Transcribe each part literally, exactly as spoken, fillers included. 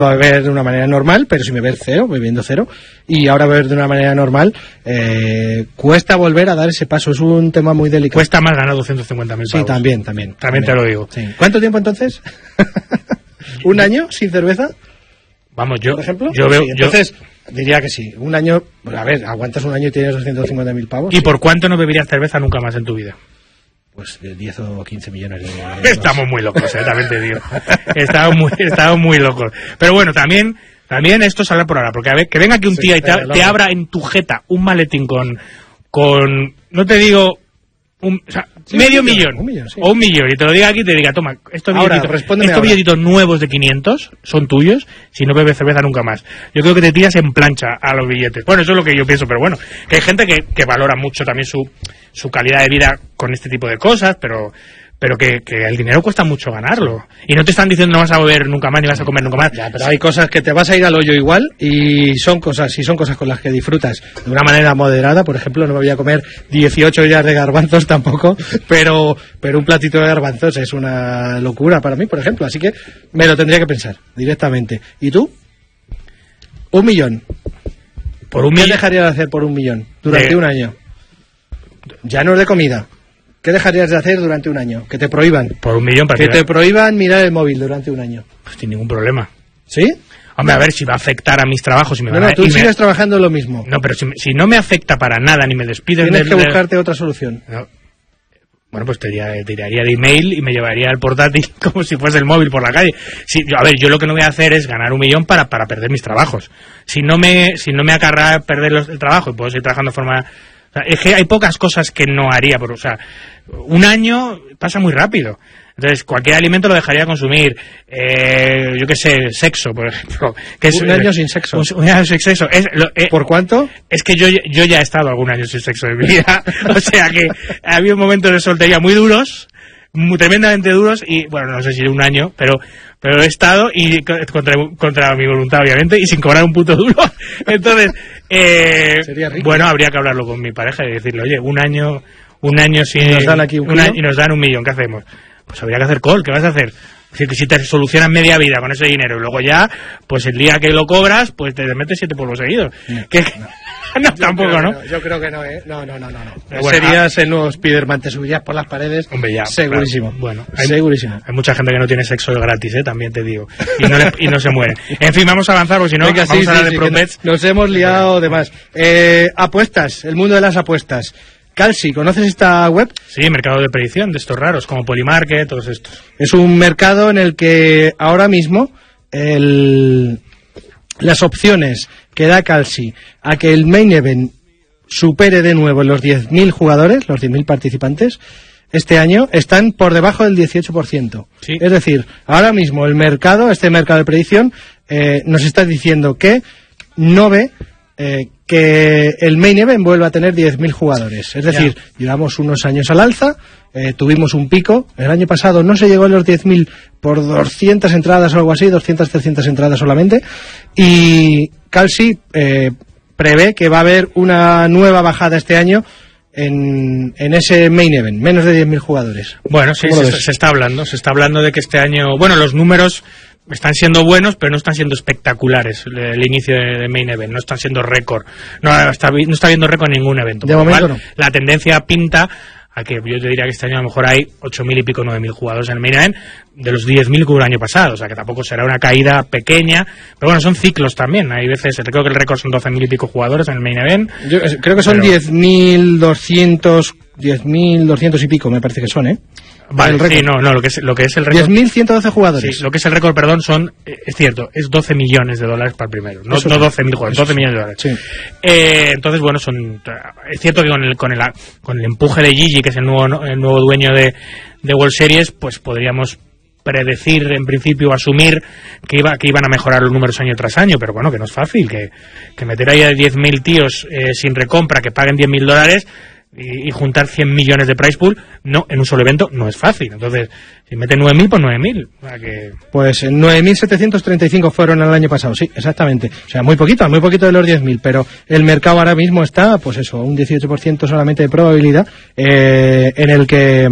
a beber de una manera normal, pero sin beber cero, bebiendo cero, y ahora beber de una manera normal, eh, cuesta volver a dar ese paso, es un tema muy delicado. Cuesta más ganar doscientos cincuenta mil pavos. Sí, también, también. También, también. te lo digo. Sí. ¿Cuánto tiempo entonces? ¿Un año sin cerveza? Vamos, yo, por ejemplo. yo veo... Sí, entonces, yo... diría que sí. Un año, a ver, aguantas un año y tienes doscientos cincuenta mil pavos. ¿Y sí. por cuánto no beberías cerveza nunca más en tu vida? Pues de diez o quince millones de euros. Estamos muy locos, eh, también te digo. Estamos muy, estamos muy locos. Pero bueno, también, también esto es hablar por ahora, porque a ver, que venga aquí un sí, tío y te, te abra en tu jeta un maletín con, con, no te digo, un, o sea, sí, medio un millón, millón, un millón sí. o un millón, y te lo diga aquí y te diga, toma, estos billetitos, estos billetitos nuevos de quinientos son tuyos, si no bebes cerveza nunca más. Yo creo que te tiras en plancha a los billetes. Bueno, eso es lo que yo pienso, pero bueno, que hay gente que, que valora mucho también su, su calidad de vida con este tipo de cosas, pero pero que, que el dinero cuesta mucho ganarlo. Y no te están diciendo no vas a beber nunca más ni vas a comer nunca más. Ya, pero hay cosas que te vas a ir al hoyo igual y son cosas, si son cosas con las que disfrutas de una manera moderada. Por ejemplo, no me voy a comer dieciocho ollas de garbanzos tampoco, pero pero un platito de garbanzos es una locura para mí, por ejemplo. Así que me lo tendría que pensar directamente. ¿Y tú? Un millón. ¿Por un ¿Qué millón? dejarías de hacer por un millón durante de... un año? Ya no es de comida. ¿Qué dejarías de hacer durante un año? Que te prohíban. Por un millón para Que te prohíban mirar el móvil durante un año. Pues sin ningún problema. ¿Sí? Hombre, a ver si va a afectar a mis trabajos. Si me no, van a... no, tú sigues me... trabajando lo mismo. No, pero si, si no me afecta para nada ni me despides... Tienes de, que de... buscarte otra solución. No. Bueno, pues te tiraría de email y me llevaría el portátil como si fuese el móvil por la calle. Si, a ver, yo lo que no voy a hacer es ganar un millón para, para perder mis trabajos. Si no me, si no me acarra perder los, el trabajo y puedo seguir trabajando de forma... O sea, es que hay pocas cosas que no haría, por, o sea, un año pasa muy rápido. Entonces, cualquier alimento lo dejaría de consumir. Eh, yo qué sé, sexo, por ejemplo. Que es, un año sin sexo. Un, un año sin sexo. Es, lo, eh, ¿Por cuánto? Es que yo, yo ya he estado algún año sin sexo en mi vida. O sea que ha habido momentos de soltería muy duros, muy tremendamente duros, y bueno, no sé si un año, pero... pero he estado y contra, contra mi voluntad, obviamente, y sin cobrar un puto duro. Entonces, eh, sería rico. Bueno, habría que hablarlo con mi pareja y decirle, oye, un año, un año sin... ¿Y nos dan aquí un un año, y nos dan un millón, ¿qué hacemos? Pues habría que hacer call, ¿qué vas a hacer? Es decir, que si te solucionas media vida con ese dinero y luego ya, pues el día que lo cobras, pues te metes siete polvos seguidos. No, ¿Qué? no. No, tampoco, ¿no? ¿no? Yo creo que no, ¿eh? No, no, no, no. no. Bueno, serías el nuevo Spiderman, te subirías por las paredes. Hombre, ya. Segurísimo. Claro. Bueno, hay, segurísimo. Hay mucha gente que no tiene sexo gratis, ¿eh? También te digo. Y no, le, y no se muere. En fin, vamos a avanzar, porque si no, Venga, vamos sí, a hablar sí, de sí, ProBets. Nos hemos liado de más. Eh, apuestas, el mundo de las apuestas. Kalshi, ¿conoces esta web? Sí, mercado de predicción de estos raros, como Polymarket, todos estos. Es un mercado en el que ahora mismo el, las opciones que da Kalshi a que el main event supere de nuevo los diez mil jugadores, los diez mil participantes, este año están por debajo del dieciocho por ciento. Sí. Es decir, ahora mismo el mercado, este mercado de predicción, eh, nos está diciendo que no ve eh, que el main event vuelva a tener diez mil jugadores. Es decir, ya. llevamos unos años al alza, eh, tuvimos un pico, el año pasado no se llegó a los diez mil por doscientas entradas o algo así, doscientas, trescientas entradas solamente, y Kalshi eh, prevé que va a haber una nueva bajada este año en, en ese main event, menos de diez mil jugadores. Bueno, sí, se, se está hablando, se está hablando de que este año, bueno, los números están siendo buenos, pero no están siendo espectaculares el, el inicio de, de main event, no están siendo récord, no está, no está habiendo récord en ningún evento. De momento cual, no. La tendencia pinta a que yo te diría que este año a lo mejor hay ocho mil y pico, nueve mil jugadores en el main event, de los diez mil que hubo el año pasado, o sea que tampoco será una caída pequeña, pero bueno, son ciclos también, hay veces, creo que el récord son doce mil y pico jugadores en el main event. Yo creo que son pero... diez mil doscientos, diez mil doscientos y pico, me parece que son, ¿eh? Vale, sí, no, no, lo que es, lo que es el récord... diez mil ciento doce jugadores. Sí, lo que es el récord, perdón, son, eh, es cierto, es doce millones de dólares para el primero, no, no doce mil jugadores, doce millones de dólares. Sí. Eh, entonces, bueno, son, es cierto que con el, con el, con el empuje de Gigi, que es el nuevo, el nuevo dueño de, de World Series, pues podríamos predecir, en principio, asumir que iba que iban a mejorar los números año tras año, pero bueno, que no es fácil, que, que meter ahí a diez mil tíos eh, sin recompra, que paguen diez mil dólares... Y, y juntar cien millones de prize pool, no, en un solo evento no es fácil. Entonces, si meten nueve mil, pues nueve mil. O sea que... Pues nueve mil setecientos treinta y cinco fueron el año pasado, sí, exactamente. O sea, muy poquito, muy poquito de los diez mil, pero el mercado ahora mismo está, pues eso, un dieciocho por ciento solamente de probabilidad, eh, en el que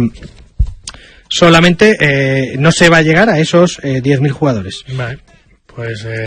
solamente eh, no se va a llegar a esos eh, diez mil jugadores. Vale, pues... Eh...